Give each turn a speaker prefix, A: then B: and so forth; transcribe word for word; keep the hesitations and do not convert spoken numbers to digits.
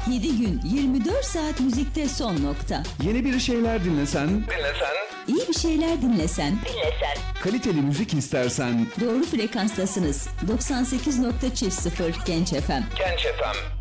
A: yedi gün yirmi dört saat müzikte son nokta.
B: Yeni bir şeyler dinlesen,
C: Dinlesen,
A: İyi bir şeyler dinlesen,
C: dinlesen.
B: kaliteli müzik istersen
A: doğru frekanstasınız. doksan sekiz nokta sıfır Genç F M.
C: Genç F M.